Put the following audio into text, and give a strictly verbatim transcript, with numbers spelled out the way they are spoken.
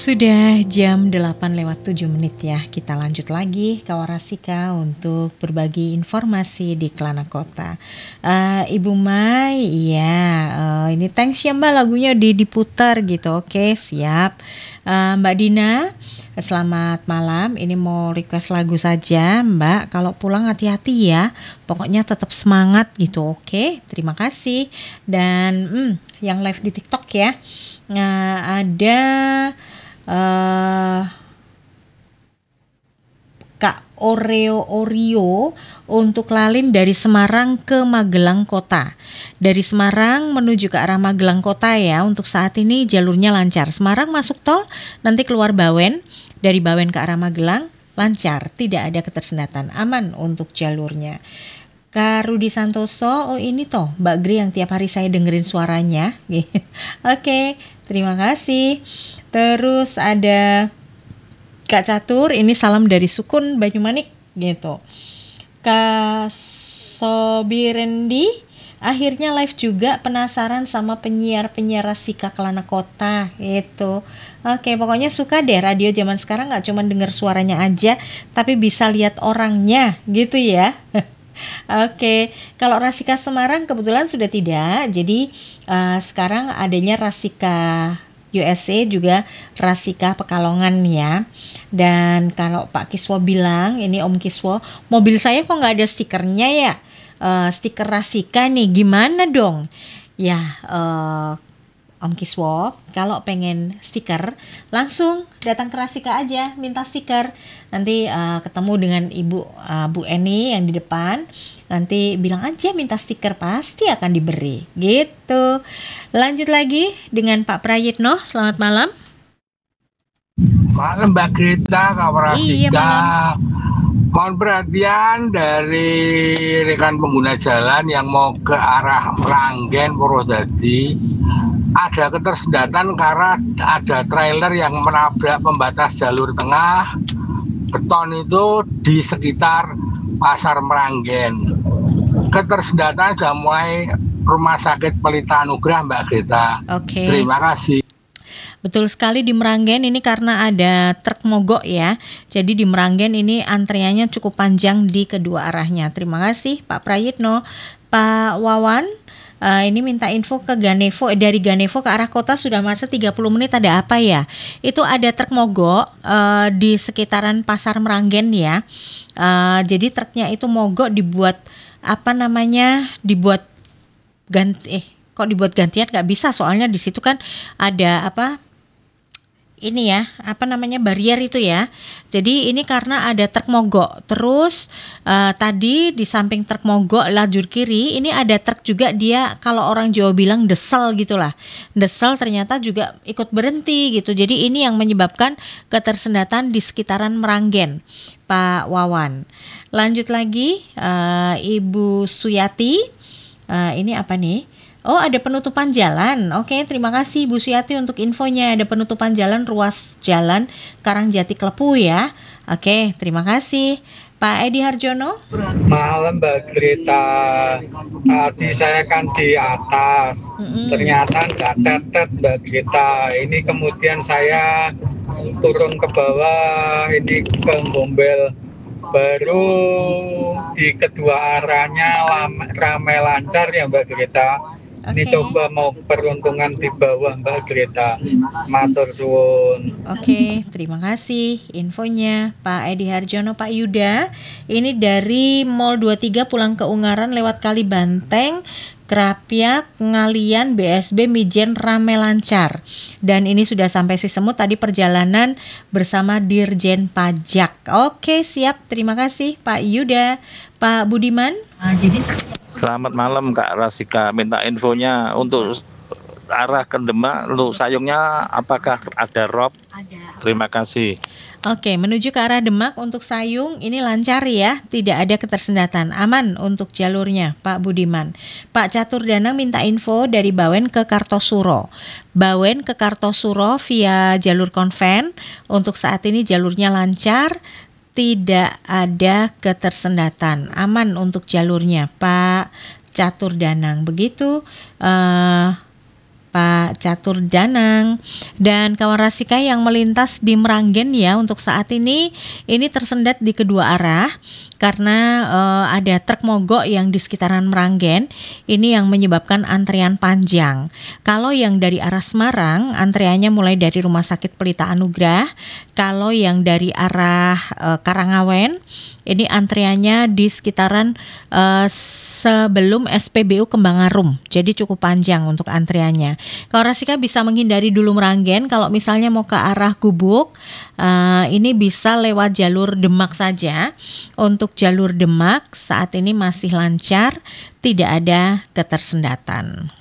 Sudah jam delapan lewat tujuh menit ya. Kita lanjut lagi Kawarasika untuk berbagi informasi di Kelana Kota. Uh, Ibu Mai, iya, uh, ini thanks ya Mbak, lagunya di diputar gitu. Oke, siap. Uh, Mbak Dina, selamat malam. Ini mau request lagu saja Mbak. Kalau pulang hati-hati ya. Pokoknya tetap semangat gitu. Oke, terima kasih. Dan hmm, yang live di TikTok ya. Nah, ada uh, Kak Oreo Oreo untuk lalin dari Semarang ke Magelang Kota. Dari Semarang menuju ke arah Magelang Kota ya. Untuk saat ini jalurnya lancar. Semarang masuk tol, nanti keluar Bawen. Dari Bawen ke arah Magelang lancar, tidak ada ketersendatan, aman untuk jalurnya. Kak Rudi Santoso, oh ini toh Mbak Gri yang tiap hari saya dengerin suaranya. Oke, terima kasih. Terus ada Kak Catur, ini salam dari Sukun Banyumanik gitu. Kak Sobirendi, akhirnya live juga, penasaran sama penyiar-penyiar Rasika Kelana Kota itu. Oke, pokoknya suka deh radio zaman sekarang, nggak cuma dengar suaranya aja, tapi bisa lihat orangnya gitu ya. Oke, kalau Rasika Semarang kebetulan sudah tidak. Jadi uh, sekarang adanya Rasika U S A juga Rasika Pekalongan ya. Dan kalau Pak Kiswo bilang, ini Om Kiswo, mobil saya kok nggak ada stikernya ya? Uh, stiker Rasika nih, gimana dong? Ya, uh, Om Kiswo, kalau pengen stiker langsung datang ke Rasika aja, minta stiker. Nanti uh, ketemu dengan Ibu uh, Bu Eni yang di depan. Nanti bilang aja minta stiker, pasti akan diberi. Gitu. Lanjut lagi dengan Pak Prayitno. Selamat malam. Malam Mbak Greta, Kawarasika. Iya, malam. Mohon perhatian dari rekan pengguna jalan yang mau ke arah Meranggen, Purwodadi. Ada ketersendatan karena ada trailer yang menabrak pembatas jalur tengah beton itu di sekitar Pasar Meranggen. Ketersendatan sudah mulai Rumah Sakit Pelita Anugrah Mbak Greta. Oke. Terima kasih. Betul sekali, di Meranggen ini karena ada truk mogok ya. Jadi di Meranggen ini antriannya cukup panjang di kedua arahnya. Terima kasih Pak Prayitno. Pak Wawan, uh, ini minta info ke Ganevo. Dari Ganevo ke arah kota sudah masa tiga puluh menit, ada apa ya? Itu ada truk mogok uh, di sekitaran Pasar Meranggen ya. Uh, jadi truknya itu mogok, dibuat apa namanya? Dibuat ganti eh kok dibuat gantian, nggak bisa soalnya di situ kan ada apa? Ini ya, apa namanya, barier itu ya. Jadi ini karena ada truk mogok. Terus uh, tadi di samping truk mogok lajur kiri, ini ada truk juga, dia kalau orang Jawa bilang desel gitulah. Desel ternyata juga ikut berhenti gitu. Jadi ini yang menyebabkan ketersendatan di sekitaran Meranggen, Pak Wawan. Lanjut lagi, uh, Ibu Suyati. Uh, ini apa nih? Oh, ada penutupan jalan. Oke, terima kasih Bu Suyati untuk infonya. Ada penutupan jalan, ruas jalan Karangjati Klepu ya. Oke, terima kasih. Pak Edi Harjono. Malam Mbak Greta. Tadi saya kan di atas. Mm-mm. Ternyata nggak tetet Mbak Greta. Ini kemudian saya turun ke bawah, ini ke Gombel. Baru di kedua arahnya ramai lancar ya Mbak Greta. Ini okay. Coba mau peruntungan di bawah Mbak Greta. Matur suwun. Oke, okay, terima kasih infonya Pak Edi Harjono. Pak Yuda, ini dari Mall dua puluh tiga pulang ke Ungaran lewat Kali Banteng, Krapyak, Ngalian, B S B, Mijen rame lancar. Dan ini sudah sampai Sisemut tadi perjalanan bersama Dirjen Pajak. Oke, siap. Terima kasih Pak Yuda. Pak Budiman. Nah, jadi selamat malam Kak Rasika, minta infonya untuk arah ke Demak, untuk Sayungnya apakah ada rob? Ada. Terima kasih. Oke, menuju ke arah Demak untuk Sayung ini lancar ya, tidak ada ketersendatan, aman untuk jalurnya Pak Budiman. Pak Catur Danang minta info dari Bawen ke Kartosuro. Bawen ke Kartosuro via jalur konven, untuk saat ini jalurnya lancar, tidak ada ketersendatan, aman untuk jalurnya Pak Catur Danang. Begitu uh, Pak Catur Danang dan kawan Rasika yang melintas di Meranggen ya, untuk saat ini ini tersendat di kedua arah karena uh, ada truk mogok yang di sekitaran Meranggen, ini yang menyebabkan antrian panjang. Kalau yang dari arah Semarang antriannya mulai dari Rumah Sakit Pelita Anugrah, kalau yang dari arah uh, Karangawen ini antriannya di sekitaran uh, sebelum S P B U Kembangarum, jadi cukup panjang untuk antriannya. Kalau Rasika bisa menghindari dulu Meranggen, kalau misalnya mau ke arah Gubuk, uh, ini bisa lewat jalur Demak saja. Untuk jalur Demak saat ini masih lancar, tidak ada ketersendatan.